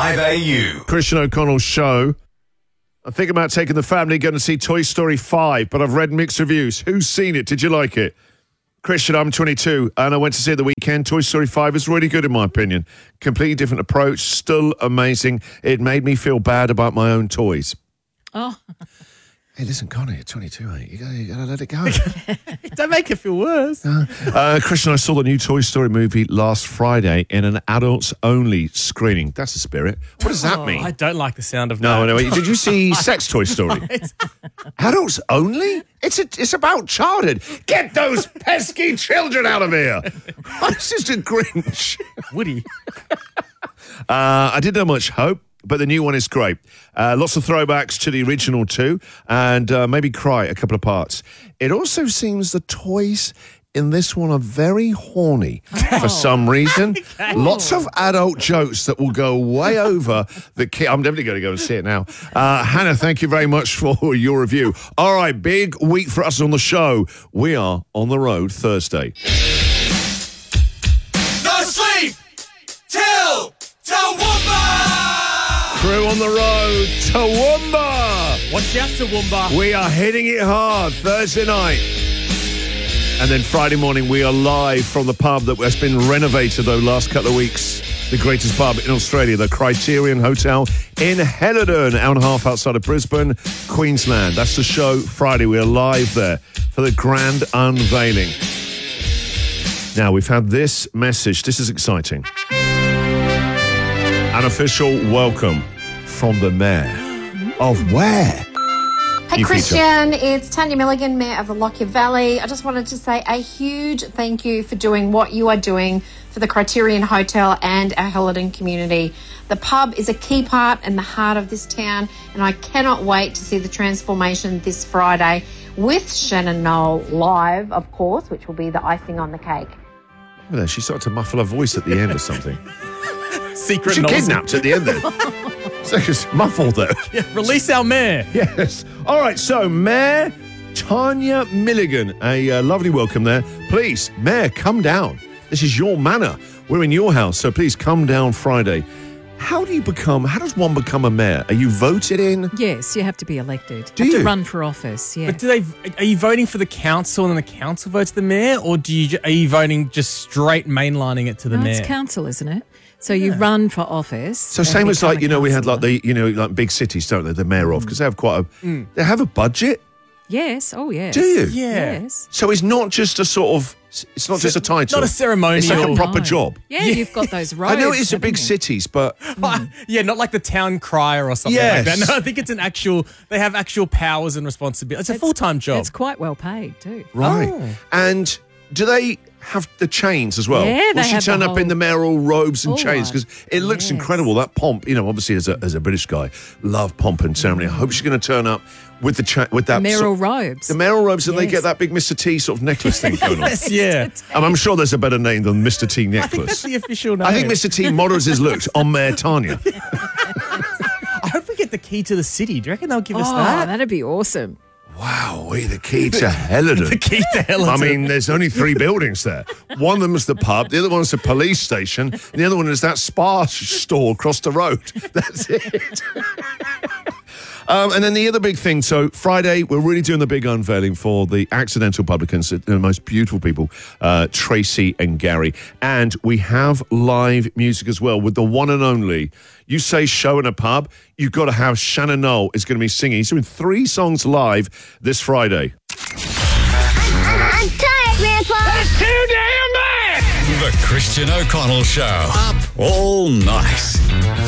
Live AU. Christian O'Connell's show. I'm thinking about taking the family going to see Toy Story 5, but I've read mixed reviews. Who's seen it? Did you like it? Christian, I'm 22, and I went to see it the weekend. Toy Story 5 is really good, in my opinion. Completely different approach, still amazing. It made me feel bad about my own toys. Oh. Hey, listen, Connie, you're 22, mate. You gotta let it go. Don't make it feel worse. Christian, I saw the new Toy Story movie last Friday in an adults-only screening. That's the spirit. What does that mean? I don't like the sound of No, that. no. Did you see Sex Toy Story? Adults only? It's about childhood. Get those pesky children out of here. This is a Grinch. Woody. I didn't have much hope, but the new one is great. Lots of throwbacks to the original too, and maybe cry a couple of parts. It also seems the toys in this one are very horny for some reason. Lots of adult jokes that will go way over the kid. I'm definitely going to go and see it now. Hannah, thank you very much for your review. All right, big week for us on the show. We are on the road Thursday. No sleep till Toowoomba! Crew on the road, Toowoomba! Watch out, Toowoomba. We are hitting it hard Thursday night. And then Friday morning, we are live from the pub that has been renovated the last couple of weeks. The greatest pub in Australia, the Criterion Hotel in Helidon, hour and a half outside of Brisbane, Queensland. That's the show Friday. We are live there for the grand unveiling. Now, we've had this message. This is exciting. An official welcome from the Mayor of where? Hey Christian, it's Tanya Milligan, Mayor of the Lockyer Valley. I just wanted to say a huge thank you for doing what you are doing for the Criterion Hotel and our Helidon community. The pub is a key part in the heart of this town, and I cannot wait to see the transformation this Friday with Shannon Knoll live, of course, which will be the icing on the cake. Look at that, she started to muffle her voice at the end or something. Secret She nozzle. kidnapped at the end then. So it's muffled though. Yeah, release our mayor. Yes. All right, so Mayor Tanya Milligan, a lovely welcome there. Please, Mayor, come down. This is your manor. We're in your house, so please come down Friday. How does one become a mayor? Are you voted in? Yes, you have to be elected. Do you have you? to run for office, yeah. But are you voting for the council and then the council votes the mayor, or are you voting just straight mainlining it to the No, mayor? it's council, isn't it? So you run for office. So and same as become like, a we had like councillor. like big cities, don't they? The mayor of, because they have quite a, they have a budget. Yes, oh yes. Do you? Yeah. Yes. So it's not just a sort of, it's not just a title. Not a ceremonial. It's like a proper No. job. Yeah, you've got those robes. I know it's a big haven't you? cities, but Yeah, not like the town crier or something like Yes. that. No, I think it's they have actual powers and responsibilities. It's a full-time job. It's quite well paid too. right. Oh. And do they have the chains as well? Yeah, Will they she have turn the up in whole- the mayoral robes and All chains? right. Because it looks Yes. incredible, that pomp. Obviously as a British guy, love pomp and ceremony. I hope she's going to turn up with with that Mayoral robes. the mayoral robes, and they Yes. get that big Mr. T sort of necklace thing going on. Yes, yeah. I'm sure there's a better name than Mr. T I think that's necklace. the official name. I think Mr. T models his looks on Mayor Tanya. I hope we get the key to the city. Do you reckon they'll give us Oh, that? that'd be awesome. Wow, we the key to Helidon. The key to Helidon. I mean, there's only 3 buildings there. One of them is the pub, the other one's the police station, and the other one is that spa store across the road. That's it. And then the other big thing, so Friday, we're really doing the big unveiling for the Accidental Publicans, the most beautiful people, Tracy and Gary. And we have live music as well with the one and only, you say show in a pub, you've got to have Shannon Knoll is going to be singing. He's doing 3 songs live this Friday. I'm tired, Grandpa. That's too damn bad! The Christian O'Connell Show. Up all night.